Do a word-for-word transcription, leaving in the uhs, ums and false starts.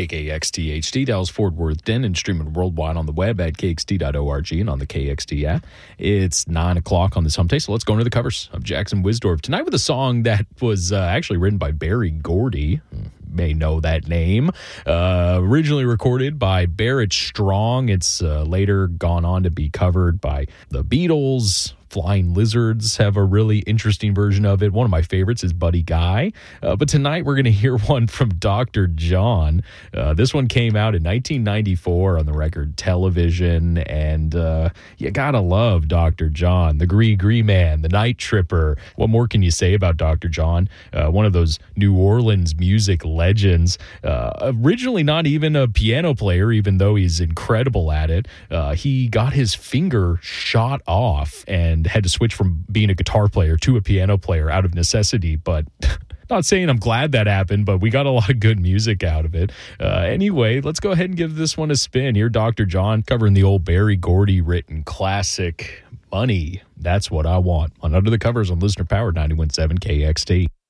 K K X T H D, Dallas, Fort Worth, Denton, streaming worldwide on the web at K X T dot org and on the K X T app. It's nine o'clock on this hump day, so let's go into the covers of Jackson Wisdorf. Tonight with a song that was uh, actually written by Berry Gordy. May know that name. Uh, originally recorded by Barrett Strong. It's uh, later gone on to be covered by the Beatles. Flying Lizards have a really interesting version of it. One of my favorites is Buddy Guy. Uh, but tonight we're going to hear one from Doctor John. Uh, this one came out in nineteen ninety-four on the record Television. And uh, you got to love Doctor John, the Gree Gree Man, the Night Tripper. What more can you say about Doctor John? Uh, one of those New Orleans music legends. Uh, originally not even a piano player, even though he's incredible at it. Uh, he got his finger shot off and had to switch from being a guitar player to a piano player out of necessity. But not saying I'm glad that happened, but we got a lot of good music out of it. Uh, anyway, let's go ahead and give this one a spin. Here, Doctor John covering the old Berry Gordy written classic, Money, That's What I Want, on Under the Covers on Listener Powered ninety-one point seven K X T.